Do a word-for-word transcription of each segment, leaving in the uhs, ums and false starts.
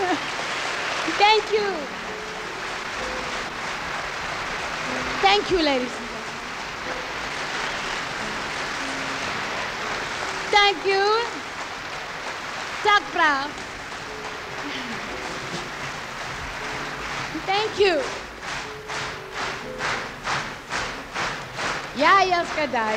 Thank you. Thank you, ladies and gentlemen. Thank you. Tak brav. Thank you. Ja, jeg skal dig.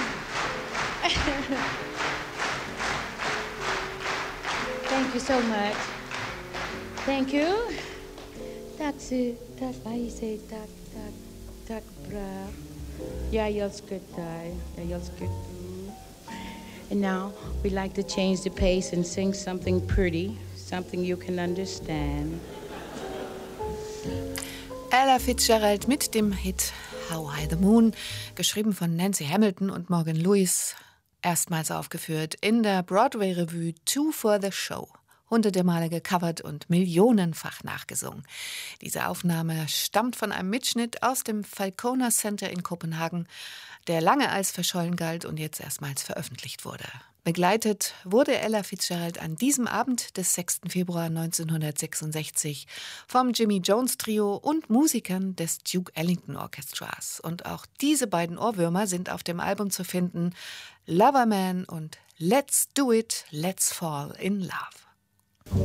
Thank you so much. Thank you. That's it. That's why you say tak, tak, tak brav. Ja, jeg skal dig. Ja, jeg skal du. And now we like to change the pace and sing something pretty, something you can understand. Ella Fitzgerald mit dem Hit How High the Moon, geschrieben von Nancy Hamilton und Morgan Lewis, erstmals aufgeführt in der Broadway-Revue Two for the Show. Hunderte Male gecovert und millionenfach nachgesungen. Diese Aufnahme stammt von einem Mitschnitt aus dem Falconer Center in Kopenhagen, der lange als verschollen galt und jetzt erstmals veröffentlicht wurde. Begleitet wurde Ella Fitzgerald an diesem Abend des sechsten Februar neunzehnhundertsechsundsechzig vom Jimmy Jones Trio und Musikern des Duke Ellington Orchestras. Und auch diese beiden Ohrwürmer sind auf dem Album zu finden: Loverman und Let's Do It, Let's Fall in Love.